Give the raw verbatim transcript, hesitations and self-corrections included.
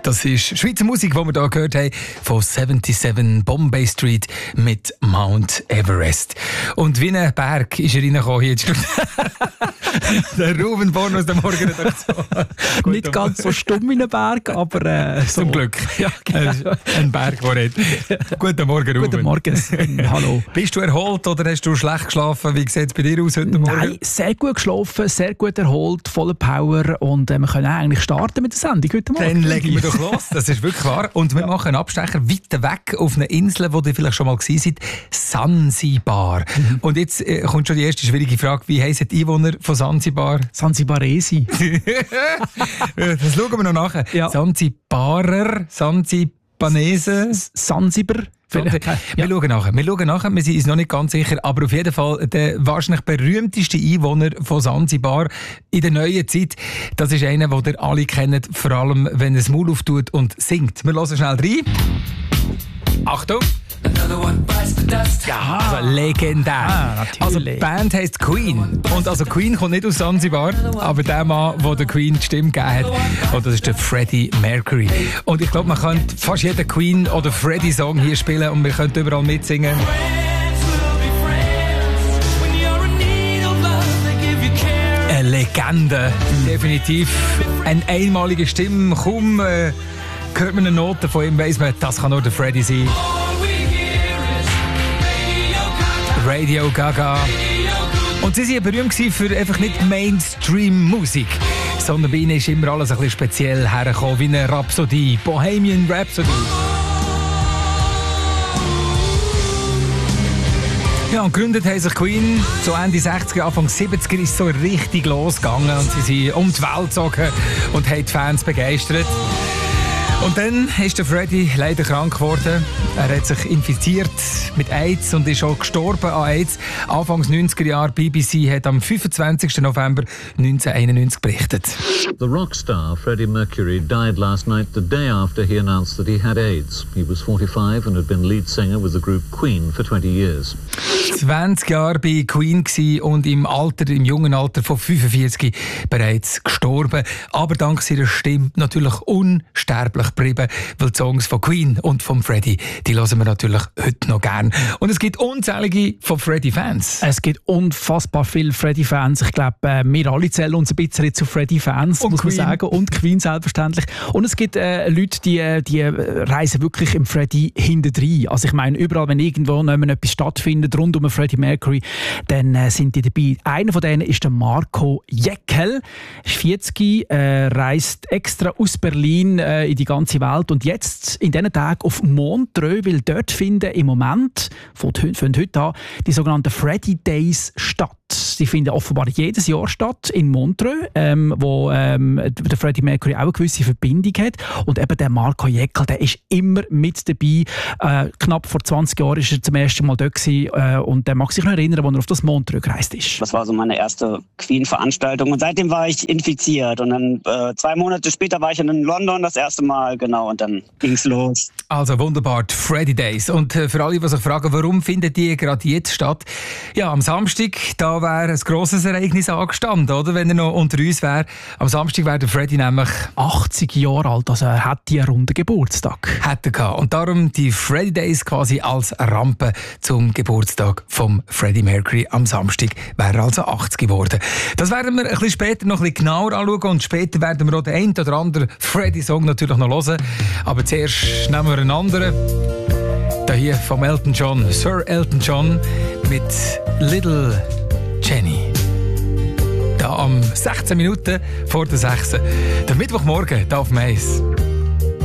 Das ist Schweizer Musik, die wir hier gehört haben, von siebenundsiebzig Bombay Street mit Mount Everest. Und wie ein Berg ist er reingekommen hier. Der Ruben Born aus der Morgenredaktion. Nicht ganz so stumm wie ein Berg, aber äh, so. Zum Glück. Ja, genau. Ein Berg, der redet. Guten Morgen, Ruben. Guten Morgen. Hallo. Bist du erholt oder hast du schlecht geschlafen? Wie sieht es bei dir aus heute Morgen? Nein, sehr gut geschlafen, sehr gut erholt, voller Power und äh, wir können eigentlich starten mit der Sendung heute Morgen. Dann legen wir doch los, das ist wirklich wahr. Und wir ja. machen einen Abstecher weiter weg auf eine Insel, wo ihr vielleicht schon mal gewesen seid, Sansibar. Mhm. Und jetzt äh, kommt schon die erste schwierige Frage, wie heissen die Einwohner von Sansibar? Sansibaresi. Das schauen wir noch nachher. Ja. Sansibarer, Sansibanese. Sansibar. Wir ja. schauen nachher. Wir schauen nachher, wir sind uns noch nicht ganz sicher, aber auf jeden Fall der wahrscheinlich berühmteste Einwohner von Sansibar in der neuen Zeit, das ist einer, den ihr alle kennt, vor allem wenn er das Maul auftut und singt. Wir hören schnell rein. Achtung! Ja, also legendär. Ah, also die Band heisst Queen. Und also Queen kommt nicht aus Sansibar, aber der Mann, der der Queen die Stimme gegeben hat, und das ist der Freddie Mercury. Und ich glaube, man könnte fast jeden Queen- oder Freddie-Song hier spielen und wir könnten überall mitsingen. Eine Legende, definitiv. Eine einmalige Stimme, kaum äh, hört man eine Note von ihm, weiss man, das kann nur der Freddie sein. Radio Gaga. Und sie waren berühmt für einfach nicht Mainstream-Musik, sondern bei ihnen ist immer alles ein bisschen speziell hergekommen, wie eine Rhapsodie, Bohemian Rhapsody. Ja, und gegründet haben sich Queen so Ende sechziger, Anfang siebziger ist so richtig losgegangen und sie sind um die Welt gezogen und haben die Fans begeistert. Und dann ist der Freddie leider krank geworden. Er hat sich infiziert mit AIDS und ist auch gestorben an AIDS. Anfangs neunziger Jahre, B B C hat am fünfundzwanzigsten November neunzehnhunderteinundneunzig berichtet. The rockstar Freddie Mercury died last night, the day after he announced that he had AIDS. He was forty-five and had been lead singer with the group Queen for twenty years. zwanzig Jahre bei Queen gsi und im Alter, im jungen Alter von fünfundvierzig bereits gestorben. Aber dank seiner Stimme natürlich unsterblich geblieben, weil die Songs von Queen und von Freddie, die hören wir natürlich heute noch gern. Und es gibt unzählige von Freddie-Fans. Es gibt unfassbar viele Freddie-Fans. Ich glaube, wir alle zählen uns ein bisschen zu Freddie-Fans, muss man sagen. Und Queen selbstverständlich. Und es gibt äh, Leute, die, die reisen wirklich im Freddie hintendrein. Also ich meine, überall, wenn irgendwo noch etwas stattfindet, rund um Freddie Mercury, dann äh, sind die dabei. Einer von denen ist der Marco Jäckel. Er ist vierzig, äh, reist extra aus Berlin äh, in die ganze Welt und jetzt in diesen Tagen auf Montreux, weil dort finden im Moment, von heute an, die sogenannten Freddie Days statt. Die finden offenbar jedes Jahr statt in Montreux, ähm, wo ähm, der Freddie Mercury auch eine gewisse Verbindung hat. Und eben der Marco Jäckel, der ist immer mit dabei. Äh, knapp vor zwanzig Jahren war er zum ersten Mal dort gewesen, äh, und der mag sich noch erinnern, als er auf das Montreux gereist ist. Das war so meine erste Queen-Veranstaltung und seitdem war ich infiziert. Und dann äh, zwei Monate später war ich in London das erste Mal, genau, und dann ging's los. Also wunderbar, die Freddie Days. Und äh, für alle, die sich fragen, warum finden die gerade jetzt statt? Ja, am Samstag, da wäre ein grosses Ereignis angestanden, oder? Wenn er noch unter uns wäre. Am Samstag wäre der Freddie nämlich achtzig Jahre alt, also er hat einen runden Geburtstag. Hat er gehabt. Und darum die Freddie Days quasi als Rampe zum Geburtstag vom Freddie Mercury. Am Samstag wäre er also achtzig geworden. Das werden wir ein bisschen später noch ein bisschen genauer anschauen und später werden wir auch den einen oder anderen Freddie-Song natürlich noch hören. Aber zuerst nehmen wir einen anderen. Da hier vom Elton John, Sir Elton John mit Little Jenny. Da am sechzehn Minuten vor der sechs. Der Mittwochmorgen, da auf Mais.